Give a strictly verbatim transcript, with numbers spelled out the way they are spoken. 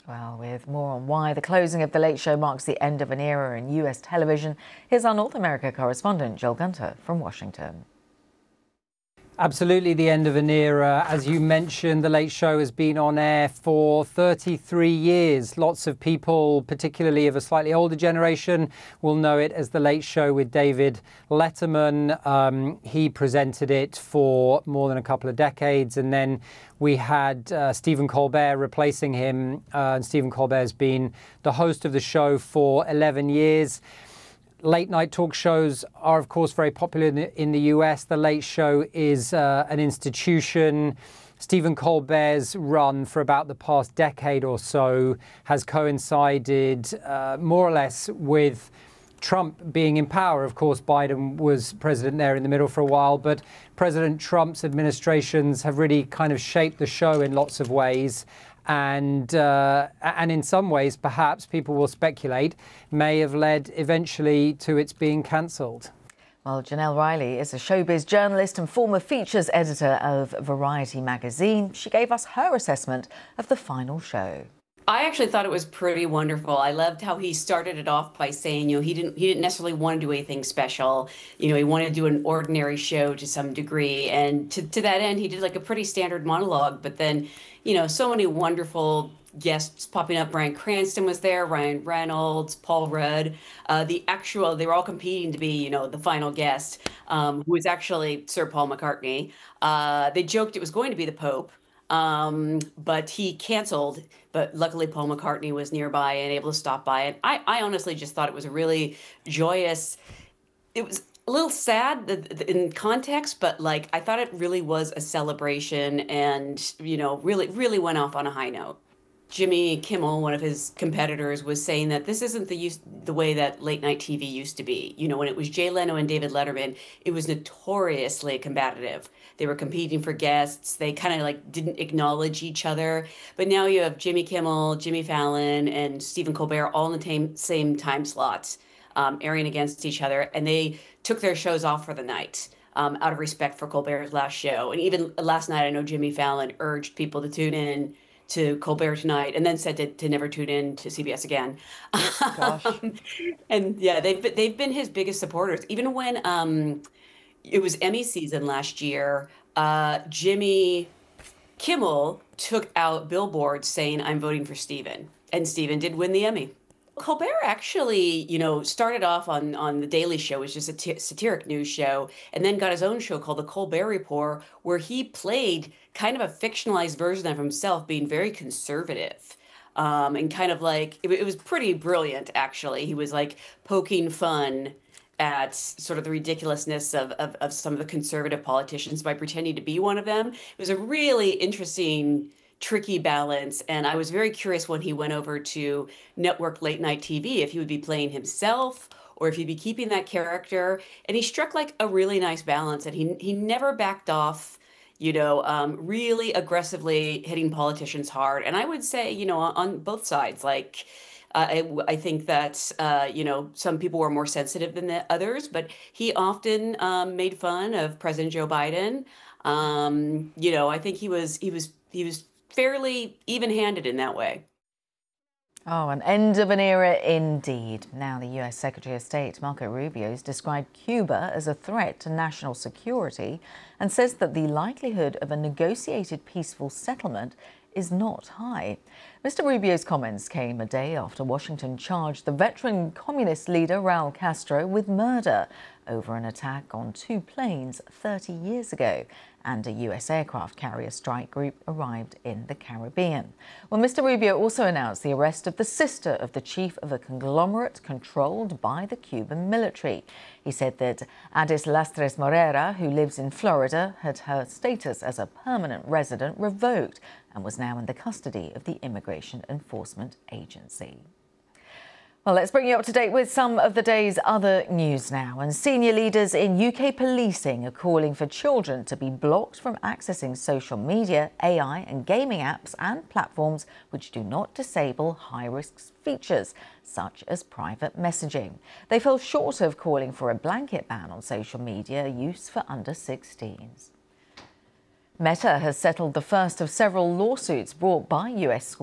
Well, with more on why the closing of The Late Show marks the end of an era in U S television, here's our North America correspondent, Joel Gunter from Washington. Absolutely the end of an era. As you mentioned, The Late Show has been on air for thirty-three years. Lots of people, particularly of a slightly older generation, will know it as The Late Show with David Letterman. Um, he presented it for more than a couple of decades, and then we had uh, Stephen Colbert replacing him. Uh, and Stephen Colbert has been the host of the show for eleven years. Late night talk shows are, of course, very popular in the, in the U S. The Late Show is uh, an institution. Stephen Colbert's run for about the past decade or so has coincided uh, more or less with Trump being in power. Of course, Biden was president there in the middle for a while, but President Trump's administrations have really kind of shaped the show in lots of ways. And uh, and in some ways, perhaps people will speculate, may have led eventually to its being cancelled. Well, Janelle Riley is a showbiz journalist and former features editor of Variety magazine. She gave us her assessment of the final show. I actually thought it was pretty wonderful. I loved how he started it off by saying, you know, he didn't he didn't necessarily want to do anything special. You know, he wanted to do an ordinary show to some degree. And to, to that end, he did like a pretty standard monologue. But then, you know, so many wonderful guests popping up. Bryan Cranston was there, Ryan Reynolds, Paul Rudd. Uh, the actual, they were all competing to be, you know, the final guest, um, who was actually Sir Paul McCartney. Uh, they joked it was going to be the Pope. Um, but he canceled, but luckily Paul McCartney was nearby and able to stop by. And I, I honestly just thought it was a really joyous, it was a little sad in context, but like, I thought it really was a celebration and, you know, really, really went off on a high note. Jimmy Kimmel, one of his competitors, was saying that this isn't the use, the way that late night T V used to be. You know, when it was Jay Leno and David Letterman, it was notoriously combative. They were competing for guests. They kind of like didn't acknowledge each other. But now you have Jimmy Kimmel, Jimmy Fallon, and Stephen Colbert all in the same, same time slots, um, airing against each other. And they took their shows off for the night. Um, out of respect for Colbert's last show. And even last night, I know Jimmy Fallon urged people to tune in to Colbert Tonight, and then said to, to never tune in to C B S again. Gosh. And yeah, they've been, they've been his biggest supporters. Even when um, it was Emmy season last year, uh, Jimmy Kimmel took out billboards saying, "I'm voting for Stephen," and Stephen did win the Emmy. Colbert actually, you know, started off on, on The Daily Show, which is a t- satiric news show, and then got his own show called The Colbert Report, where he played kind of a fictionalized version of himself being very conservative. Um, and kind of like, it, it was pretty brilliant, actually. He was like poking fun at sort of the ridiculousness of, of, of some of the conservative politicians by pretending to be one of them. It was a really interesting, tricky balance. And I was very curious when he went over to network late night T V, if he would be playing himself or if he'd be keeping that character. And he struck like a really nice balance, and he he never backed off, you know, um, really aggressively hitting politicians hard. And I would say, you know, on, on both sides, like, uh, I, I think that, uh, you know, some people were more sensitive than the others, but he often um, made fun of President Joe Biden. Um, you know, I think he was he was he was fairly even-handed in that way. Oh, an end of an era indeed. Now, the U S Secretary of State, Marco Rubio, has described Cuba as a threat to national security and says that the likelihood of a negotiated peaceful settlement is not high. Mister Rubio's comments came a day after Washington charged the veteran communist leader Raul Castro with murder over an attack on two planes thirty years ago, and a U S aircraft carrier strike group arrived in the Caribbean. Well, Mister Rubio also announced the arrest of the sister of the chief of a conglomerate controlled by the Cuban military. He said that Adis Lastres Morera, who lives in Florida, had her status as a permanent resident revoked and was now in the custody of the Immigration Enforcement Agency. Well, let's bring you up to date with some of the day's other news now. And senior leaders in U K policing are calling for children to be blocked from accessing social media, A I and gaming apps and platforms which do not disable high-risk features, such as private messaging. They fell short of calling for a blanket ban on social media use for under sixteens. Meta has settled the first of several lawsuits brought by U S schools